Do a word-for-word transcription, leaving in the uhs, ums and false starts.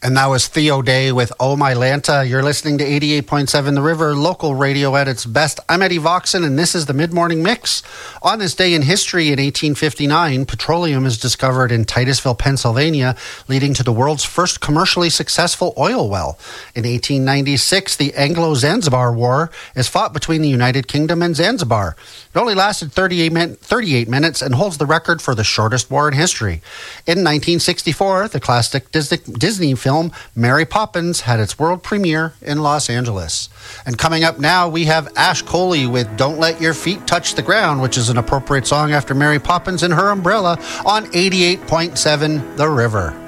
And that was Theo Day with Oh My Lanta. You're listening to eighty-eight point seven The River, local radio at its best. I'm Eddie Voxon, and this is the Mid-Morning Mix. On this day in history in eighteen fifty-nine, petroleum is discovered in Titusville, Pennsylvania, leading to the world's first commercially successful oil well. In eighteen ninety-six, the Anglo-Zanzibar War is fought between the United Kingdom and Zanzibar. It only lasted thirty-eight, min- thirty-eight minutes and holds the record for the shortest war in history. In nineteen sixty-four, the classic Disney, Disney film Mary Poppins had its world premiere in Los Angeles. And coming up now, we have Ash Coley with Don't Let Your Feet Touch the Ground, which is an appropriate song after Mary Poppins and her umbrella on eighty-eight point seven The River.